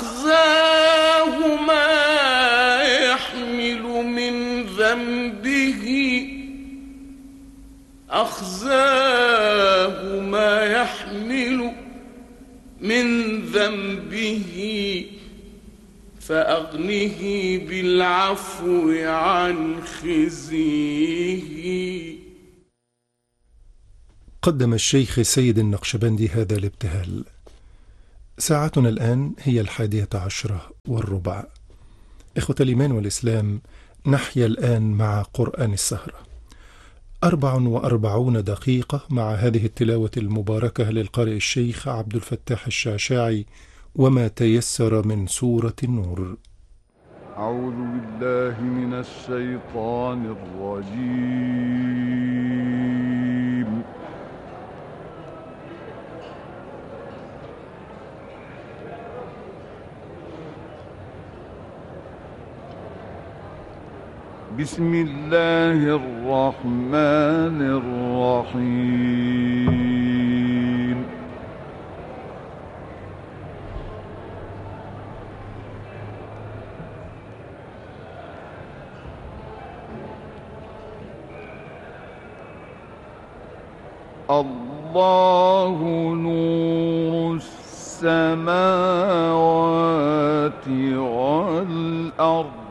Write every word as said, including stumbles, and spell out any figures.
فأخزاه ما يحمل من ذنبه أخزاه ما يحمل من ذنبه فأغنه بالعفو عن خزيه. قدم الشيخ سيد النقشبندي هذا الابتهال. ساعتنا الآن هي الحادية عشرة والربع. إخوة الإيمان والإسلام، نحيا الآن مع قرآن السهرة، أربع وأربعون دقيقة مع هذه التلاوة المباركة للقارئ الشيخ عبد الفتاح الشعشاعي وما تيسر من سورة النور. أعوذ بالله من الشيطان الرجيم. بسم الله الرحمن الرحيم. الله نور السماوات والأرض